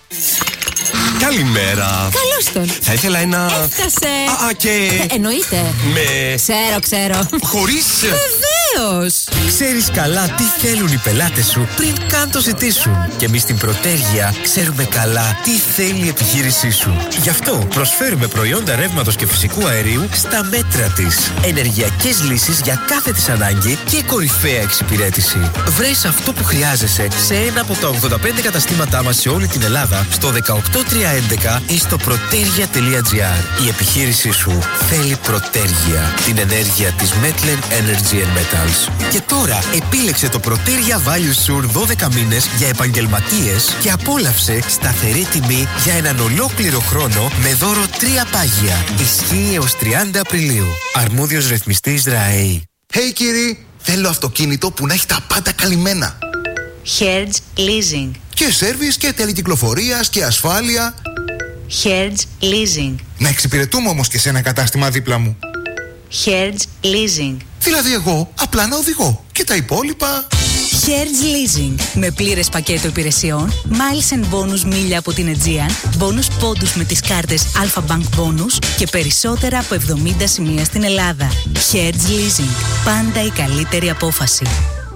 Καλημέρα. Καλώς τον. Θα ήθελα ένα... Έφτασε. Α, α και... Ε, εννοείται. Με... Ξέρω, ξέρω. Χωρίς... Βεβαίως. Ξέρεις καλά τι θέλουν οι πελάτες σου πριν καν το ζητήσουν. Και εμείς στην Πρωτέργεια ξέρουμε καλά τι θέλει η επιχείρησή σου. Γι' αυτό προσφέρουμε προϊόντα ρεύματος και φυσικού αερίου στα μέτρα της. Ενεργειακές λύσεις για κάθε της ανάγκη και κορυφαία εξυπηρέτηση. Βρες αυτό που χρειάζεσαι σε ένα από τα ογδόντα πέντε καταστήματά μας σε όλη την Ελλάδα, στο δεκαοκτώ τριακόσια έντεκα ή στο protergia τελεία τζι άρ. Η επιχείρησή σου θέλει Πρωτέργεια, την ενέργεια της Metlen Energy and Metals. Και τώρα επίλεξε το Protergia Value Sur δώδεκα μήνες για επαγγελματίες και απόλαυσε σταθερή τιμή για έναν ολόκληρο χρόνο με δώρο τρία πάγια. Ισχύει έως τριάντα Απριλίου. Αρμόδιος ρυθμιστής ΡΑΕΗ. Hey κύριοι, θέλω αυτοκίνητο που να έχει τα πάντα καλυμμένα. Hertz Leasing. Και σέρβις και τελεκυκλοφορίας και ασφάλεια. Hertz Leasing. Να εξυπηρετούμε όμως και σε ένα κατάστημα δίπλα μου. Hertz Leasing. Δηλαδή εγώ απλά να οδηγώ και τα υπόλοιπα... Hertz Leasing. Με πλήρες πακέτο υπηρεσιών, miles and bonus μίλια από την Aegean, bonus πόντους με τις κάρτες Alpha Bank Bonus και περισσότερα από εβδομήντα σημεία στην Ελλάδα. Hertz Leasing. Πάντα η καλύτερη απόφαση.